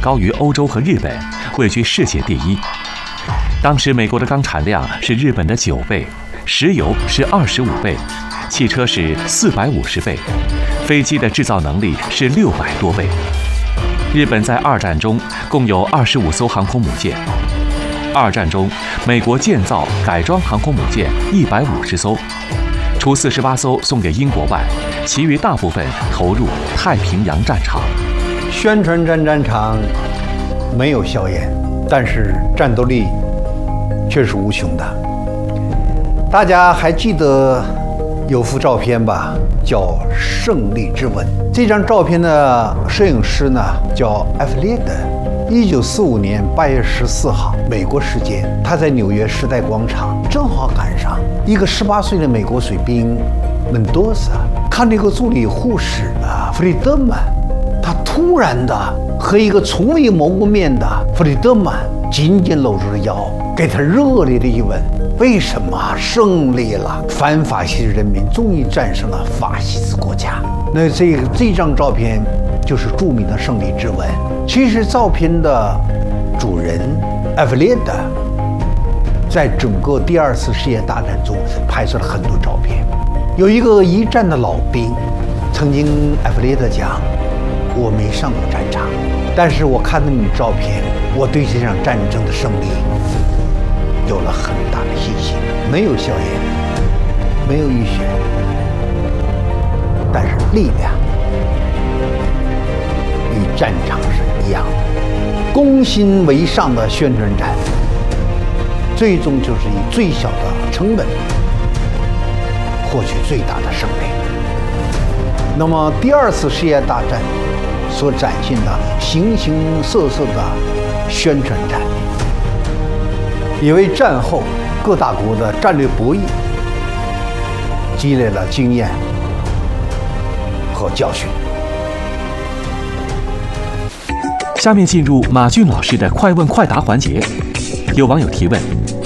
高于欧洲和日本，位居世界第一。当时美国的钢产量是日本的9倍，石油是25倍，汽车是450倍，飞机的制造能力是600多倍。日本在二战中共有25艘航空母舰。二战中，美国建造改装航空母舰150艘，除48艘送给英国外，其余大部分投入太平洋战场。 宣传战场没有硝烟，但是战斗力却是无穷的。大家还记得有幅照片吧，叫《胜利之吻》。这张照片的摄影师呢叫艾弗列德。1945年8月14号，美国时间，他在纽约时代广场，正好赶上一个18岁的美国水兵门多萨看这个助理护士弗里德曼，他突然的和一个从未谋过面的弗里德曼紧紧搂住了腰，给他热烈的一吻。为什么？胜利了，反法西斯人民终于战胜了法西斯国家。那这张照片就是著名的胜利之吻。其实照片的主人艾弗列德在整个第2次世界大战中拍摄了很多照片。有一个一战的老兵曾经艾弗列德讲，我没上过战场，但是我看到你照片，我对这场战争的胜利有了很大的信心。没有硝烟，没有浴血，但是力量与战场是一样的。攻心为上的宣传战，最终就是以最小的成本获取最大的胜利。那么第2次世界大战所展现的形形色色的宣传战，也为战后各大国的战略博弈积累了经验和教训。 下面进入马俊老师的快问快答环节。有网友提问：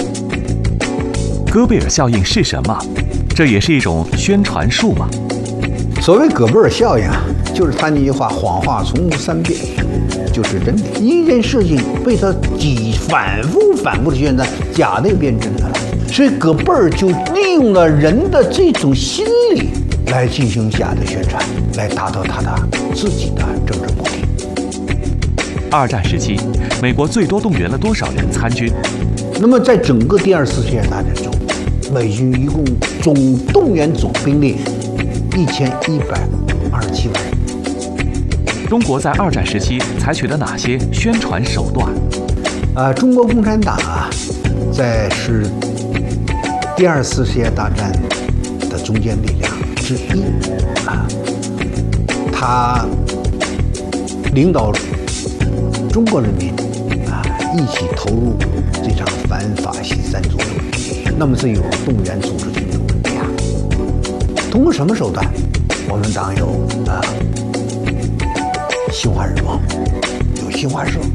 戈贝尔效应是什么？这也是一种宣传术吗？ 所谓戈贝尔效应就是他那句话，谎话重复3遍就是真的。一件事情被他反复的宣传，假的变真的了。所以戈贝尔就利用了人的这种心理来进行假的宣传，来达到他的自己的政治目的。 二战时期，美国最多动员了多少人参军？ 那么在整个第2次世界大战中，美军一共总动员总兵力1127万人。 中国在二战时期采取了哪些宣传手段？ 中国共产党是第2次世界大战的中坚力量之一他领导中国人民一起投入这场反法西斯战争中。那么这有动员组织群众的力量，通过什么手段？我们党有新华日报，有新华社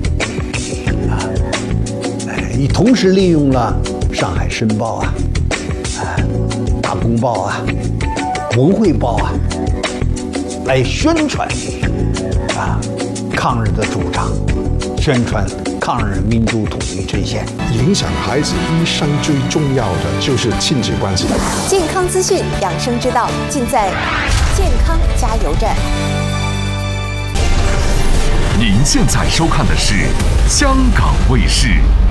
你同时利用了上海申报大公报文汇报来宣传抗日的主张，宣传抗日民族统一阵线。 影响孩子一生最重要的就是亲子关系。 健康资讯、养生之道，尽在健康加油站。 您现在收看的是香港卫视。